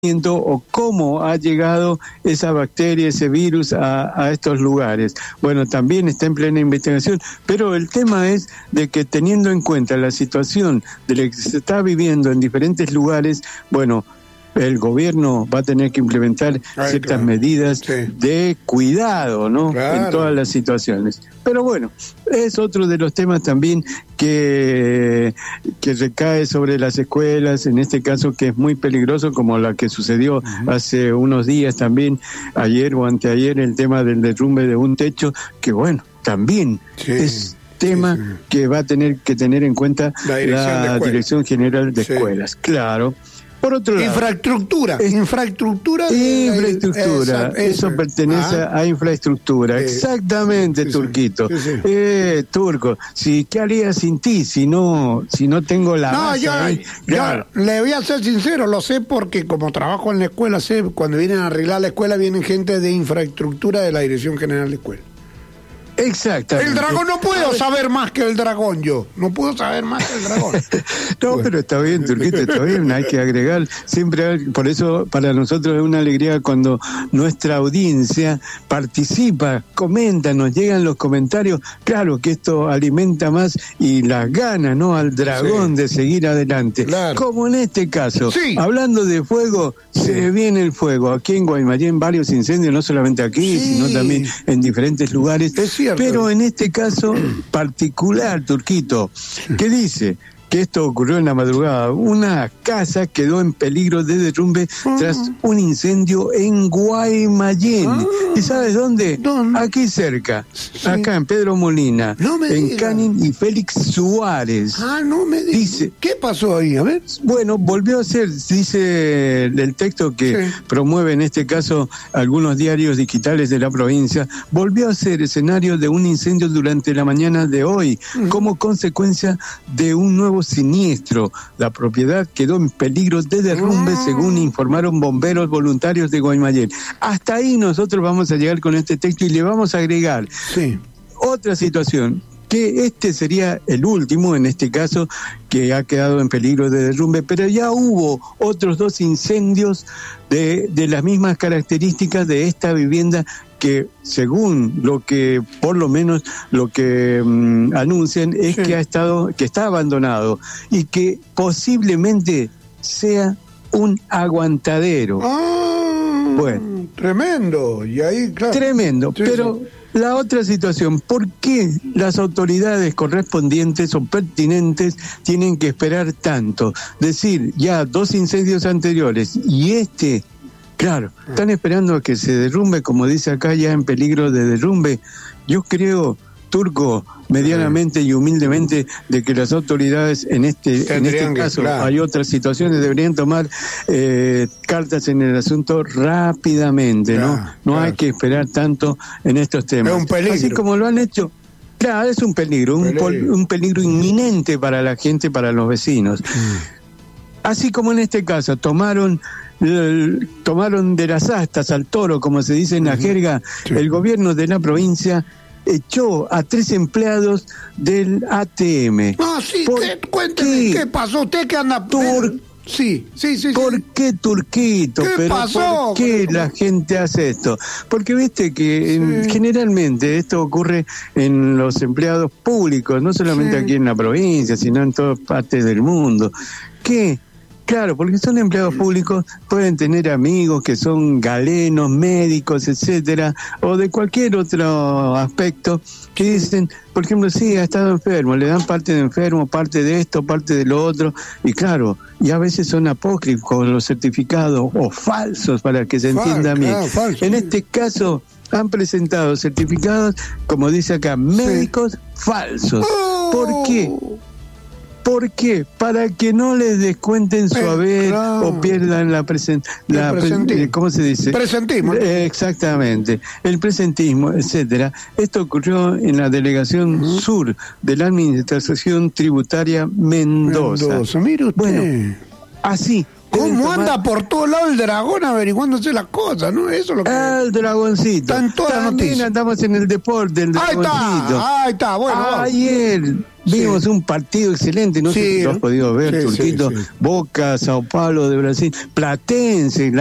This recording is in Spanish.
o cómo ha llegado esa bacteria, ese virus a estos lugares. Bueno, también está en plena investigación, pero el tema es de que teniendo en cuenta la situación de la que se está viviendo en diferentes lugares, bueno, el gobierno va a tener que implementar ciertas medidas de cuidado, ¿no? En todas las situaciones. Pero bueno, es otro de los temas también que recae sobre las escuelas, en este caso que es muy peligroso, como la que sucedió hace unos días también, ayer o anteayer, el tema del derrumbe de un techo, que bueno, también es tema que va a tener que tener en cuenta la Dirección General de Escuelas. Claro. Por otro lado, infraestructura, eso pertenece a infraestructura, exactamente, Turquito. Turco, ¿qué haría sin ti si no tengo la yo le voy a ser sincero, lo sé porque como trabajo en la escuela, sé cuando vienen a arreglar la escuela vienen gente de infraestructura de la Dirección General de Escuela. Exactamente. El dragón no puedo saber más que el dragón, no puedo saber más que el dragón. No, pero está bien, Turquito, está bien, hay que agregar, siempre, por eso para nosotros es una alegría cuando nuestra audiencia participa, comenta, nos llegan los comentarios, claro que esto alimenta más y las ganas, ¿no? Al dragón de seguir adelante. Claro. Como en este caso, hablando de fuego, se viene el fuego, aquí en Guaymallén varios incendios, no solamente aquí, sino también en diferentes lugares. Pero en este caso particular, Turquito, ¿qué dice? Que esto ocurrió en la madrugada. Una casa quedó en peligro de derrumbe tras un incendio en Guaymallén. ¿Y sabes dónde? Aquí cerca, acá en Pedro Molina, en Canin y Félix Suárez. No me dice. ¿Qué pasó ahí? A ver. Bueno, volvió a ser, dice el texto que promueve en este caso algunos diarios digitales de la provincia, volvió a ser escenario de un incendio durante la mañana de hoy, como consecuencia de un nuevo siniestro. La propiedad quedó en peligro de derrumbe, según informaron bomberos voluntarios de Guaymallén. Hasta ahí nosotros vamos a llegar con este texto y le vamos a agregar otra situación, que este sería el último, en este caso, que ha quedado en peligro de derrumbe, pero ya hubo otros 2 incendios de las mismas características de esta vivienda que, según lo que, por lo menos, lo que anuncian, es que está abandonado y que posiblemente sea un aguantadero. Bueno, tremendo. Y ahí, claro. Tremendo, pero la otra situación, ¿por qué las autoridades correspondientes o pertinentes tienen que esperar tanto? Decir, ya 2 incendios anteriores y claro, están esperando a que se derrumbe, como dice acá, ya en peligro de derrumbe. Yo creo, Turco, medianamente y humildemente, de que las autoridades en este caso, hay otras situaciones, deberían tomar cartas en el asunto rápidamente, ¿no? Hay que esperar tanto en estos temas. Es un peligro. Así como lo han hecho. Claro, es un peligro, un peligro inminente para la gente, para los vecinos. Así como en este caso tomaron de las astas al toro, como se dice en la jerga, el gobierno de la provincia echó a 3 empleados del ATM. Cuénteme, ¿qué pasó? ¿Usted que anda Sí. ¿Por qué, Turquito? ¿Qué pasó? ¿Por qué la gente hace esto? Porque viste que generalmente esto ocurre en los empleados públicos, no solamente aquí en la provincia, sino en todas partes del mundo. Claro, porque son empleados públicos, pueden tener amigos que son galenos, médicos, etcétera, o de cualquier otro aspecto, que dicen, por ejemplo, ha estado enfermo, le dan parte de enfermo, parte de esto, parte de lo otro, y claro, y a veces son apócrifos los certificados, o falsos, para que se entienda bien. En este caso, han presentado certificados, como dice acá, médicos falsos. ¿Por qué? ¿Por qué? Para que no les descuenten su haber o pierdan ¿cómo se dice? Presentismo. Exactamente, el presentismo, etcétera. Esto ocurrió en la delegación sur de la Administración Tributaria Mendoza. Mire usted. Bueno, así ¿Cómo anda por todo lado el dragón averiguándose las cosas, no? Eso es lo que... El dragoncito. Está en todas las noticias. También andamos en el deporte, el dragoncito. Ahí está, bueno. Ayer vimos un partido excelente, no sé si lo has podido ver, Turquito. Sí. Boca, Sao Paulo de Brasil, Platense,